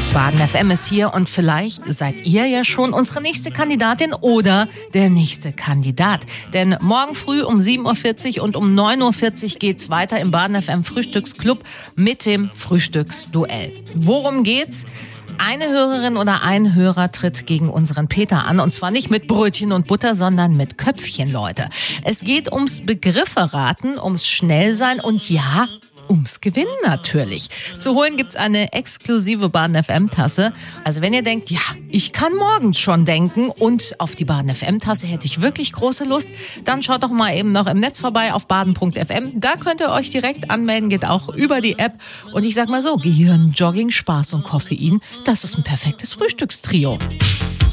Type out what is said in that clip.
Baden FM ist hier und vielleicht seid ihr ja schon unsere nächste Kandidatin oder der nächste Kandidat. Denn morgen früh um 7.40 Uhr und um 9.40 Uhr geht's weiter im Baden FM Frühstücksclub mit dem Frühstücksduell. Worum geht's? Eine Hörerin oder ein Hörer tritt gegen unseren Peter an und zwar nicht mit Brötchen und Butter, sondern mit Köpfchen, Leute. Es geht ums Begriffe raten, ums Schnellsein und ja, ums Gewinnen natürlich. Zu holen gibt's eine exklusive Baden FM Tasse. Also wenn ihr denkt, ja, ich kann morgens schon denken und auf die Baden FM Tasse hätte ich wirklich große Lust, dann schaut doch mal eben noch im Netz vorbei auf baden.fm. Da könnt ihr euch direkt anmelden, geht auch über die App. Und ich sag mal so, Gehirn, Jogging, Spaß und Koffein, das ist ein perfektes Frühstückstrio.